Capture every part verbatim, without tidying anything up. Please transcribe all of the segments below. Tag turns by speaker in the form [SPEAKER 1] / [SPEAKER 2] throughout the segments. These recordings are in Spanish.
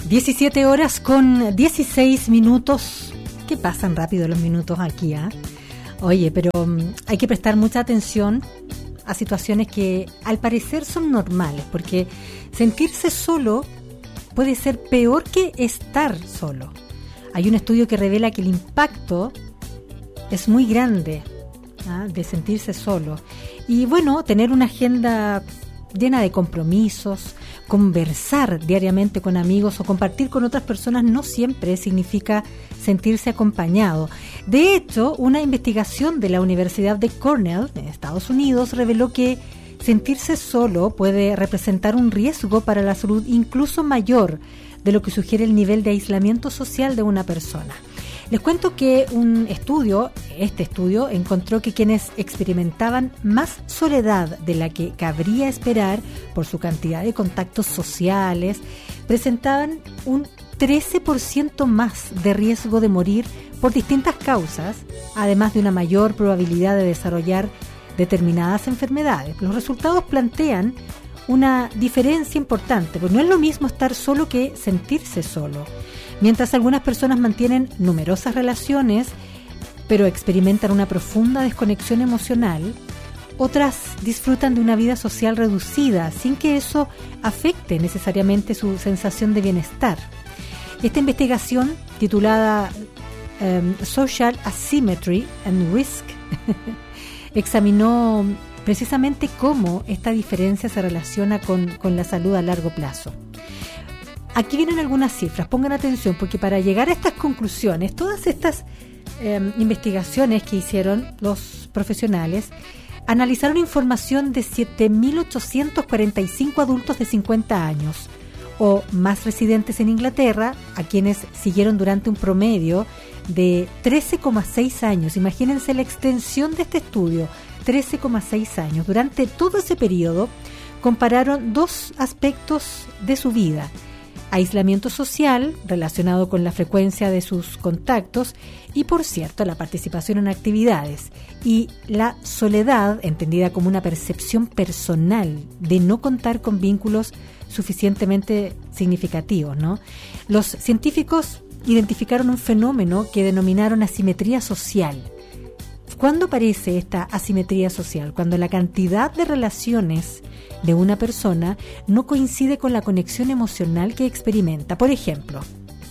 [SPEAKER 1] diecisiete horas con dieciséis minutos. ¿Qué pasan rápido los minutos aquí? ¿eh? Oye, pero um, hay que prestar mucha atención a situaciones que al parecer son normales, porque sentirse solo puede ser peor que estar solo. Hay un estudio que revela que el impacto es muy grande, ¿eh? de sentirse solo. Y bueno, tener una agenda llena de compromisos, conversar diariamente con amigos o compartir con otras personas no siempre significa sentirse acompañado. De hecho, una investigación de la Universidad de Cornell, en Estados Unidos, reveló que sentirse solo puede representar un riesgo para la salud incluso mayor de lo que sugiere el nivel de aislamiento social de una persona. Les cuento que un estudio, este estudio, encontró que quienes experimentaban más soledad de la que cabría esperar por su cantidad de contactos sociales, presentaban un trece por ciento más de riesgo de morir por distintas causas, además de una mayor probabilidad de desarrollar determinadas enfermedades. Los resultados plantean una diferencia importante, porque no es lo mismo estar solo que sentirse solo. Mientras algunas personas mantienen numerosas relaciones, pero experimentan una profunda desconexión emocional, otras disfrutan de una vida social reducida, sin que eso afecte necesariamente su sensación de bienestar. Esta investigación, titulada um, Social Asymmetry and Risk, examinó precisamente cómo esta diferencia se relaciona con, con la salud a largo plazo. Aquí vienen algunas cifras, pongan atención, porque para llegar a estas conclusiones, todas estas eh, investigaciones que hicieron los profesionales, analizaron información de siete mil ochocientos cuarenta y cinco adultos de cincuenta años o más residentes en Inglaterra, a quienes siguieron durante un promedio de trece coma seis años. Imagínense la extensión de este estudio, trece coma seis años. Durante todo ese periodo compararon dos aspectos de su vida: aislamiento social, relacionado con la frecuencia de sus contactos, y por cierto, la participación en actividades, y la soledad, entendida como una percepción personal de no contar con vínculos suficientemente significativos, ¿no? Los científicos identificaron un fenómeno que denominaron asimetría social. ¿Cuándo aparece esta asimetría social? Cuando la cantidad de relaciones de una persona no coincide con la conexión emocional que experimenta. Por ejemplo,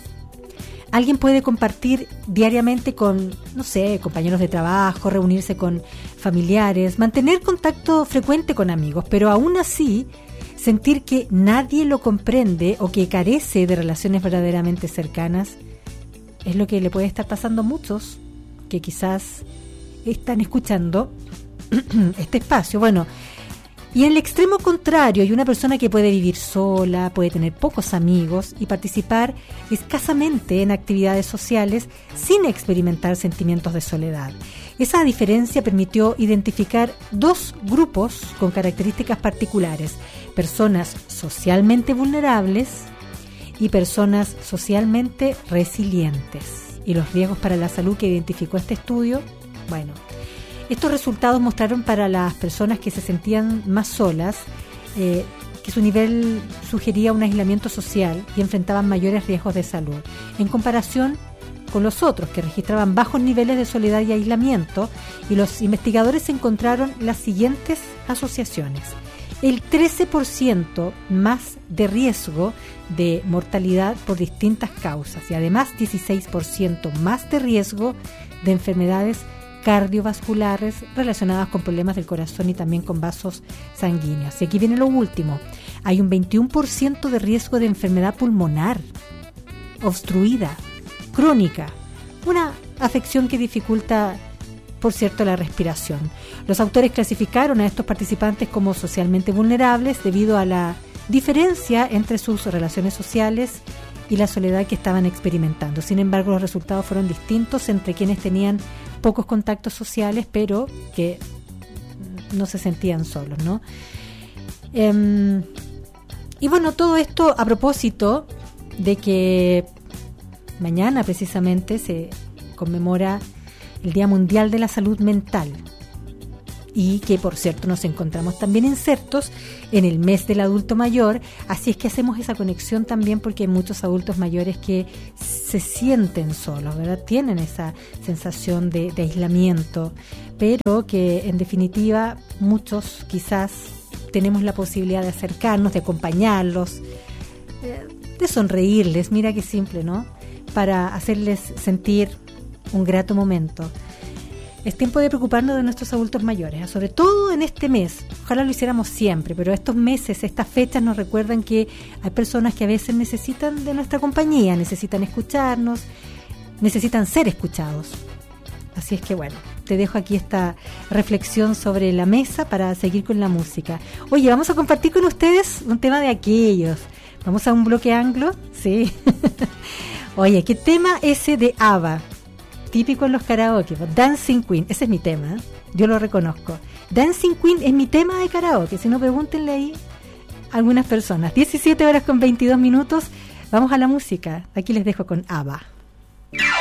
[SPEAKER 1] alguien puede compartir diariamente con, no sé, compañeros de trabajo, reunirse con familiares, mantener contacto frecuente con amigos, pero aún así sentir que nadie lo comprende o que carece de relaciones verdaderamente cercanas es lo que le puede estar pasando a muchos que quizás están escuchando este espacio. Bueno, y en el extremo contrario hay una persona que puede vivir sola, puede tener pocos amigos y participar escasamente en actividades sociales sin experimentar sentimientos de soledad. Esa diferencia permitió identificar dos grupos con características particulares: personas socialmente vulnerables y personas socialmente resilientes. Y los riesgos para la salud que identificó este estudio, bueno, estos resultados mostraron para las personas que se sentían más solas eh, que su nivel sugería un aislamiento social y enfrentaban mayores riesgos de salud, en comparación con los otros que registraban bajos niveles de soledad y aislamiento. Y los investigadores encontraron las siguientes asociaciones: el trece por ciento más de riesgo de mortalidad por distintas causas y además dieciséis por ciento más de riesgo de enfermedades cardiovasculares relacionadas con problemas del corazón y también con vasos sanguíneos. Y aquí viene lo último: hay un veintiuno por ciento de riesgo de enfermedad pulmonar obstruida, crónica, una afección que dificulta, por cierto, la respiración. Los autores clasificaron a estos participantes como socialmente vulnerables debido a la diferencia entre sus relaciones sociales y la soledad que estaban experimentando. Sin embargo, los resultados fueron distintos entre quienes tenían pocos contactos sociales, pero que no se sentían solos, ¿no? Eh, y bueno, todo esto a propósito de que mañana precisamente se conmemora el Día Mundial de la Salud Mental. y que por cierto nos encontramos también insertos en el mes del adulto mayor, así es que hacemos esa conexión también porque hay muchos adultos mayores que se sienten solos, ¿verdad? Tienen esa sensación de, de aislamiento, pero que en definitiva muchos quizás tenemos la posibilidad de acercarnos, de acompañarlos, de sonreírles, mira qué simple, ¿no? Para hacerles sentir un grato momento. Es tiempo de preocuparnos de nuestros adultos mayores, sobre todo en este mes. Ojalá lo hiciéramos siempre, pero estos meses, estas fechas nos recuerdan que hay personas que a veces necesitan de nuestra compañía, necesitan escucharnos, necesitan ser escuchados. Así es que bueno, te dejo aquí esta reflexión sobre la mesa para seguir con la música. Oye, vamos a compartir con ustedes un tema de aquellos. Vamos a un bloque anglo, sí. Oye, ¿qué tema ese de ABBA? Típico en los karaoke, Dancing Queen, ese es mi tema, ¿eh? Yo lo reconozco. Dancing Queen es mi tema de karaoke, si no pregúntenle ahí a algunas personas. diecisiete horas con veintidós minutos, vamos a la música, aquí les dejo con ABBA.